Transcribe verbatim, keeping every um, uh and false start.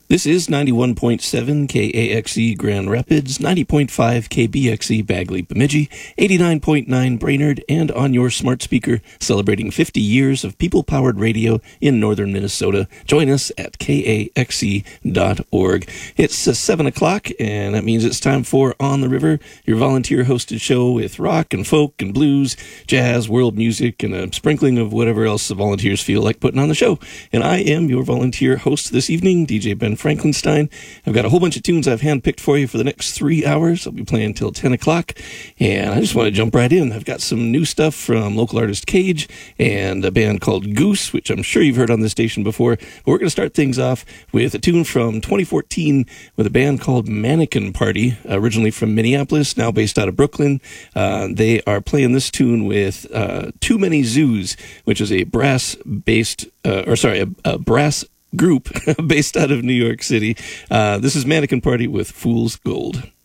This is ninety-one point seven K A X E Grand Rapids, ninety point five K B X E Bagley Bemidji, eighty-nine point nine Brainerd, and on your smart speaker, celebrating fifty years of people-powered radio in northern Minnesota. Join us at K A X E dot org. It's uh, seven o'clock, and that means it's time for On the River, your volunteer-hosted show with rock and folk and blues, jazz, world music, and a sprinkling of whatever else the volunteers feel like putting on the show. And I am your volunteer host this evening, D J Ben Franklinstein. I've got a whole bunch of tunes I've handpicked for you for the next three hours. I'll be playing until ten o'clock, and I just want to jump right in. I've got some new stuff from local artist Cage and a band called Goose, which I'm sure you've heard on this station before. But we're going to start things off with a tune from twenty fourteen with a band called Mannequin Party, originally from Minneapolis, now based out of Brooklyn. Uh, they are playing this tune with uh, Too Many Zoos, which is a brass-based, uh, or sorry, a, a brass group based out of New York City. Uh, this is Mannequin Party with Fool's Gold.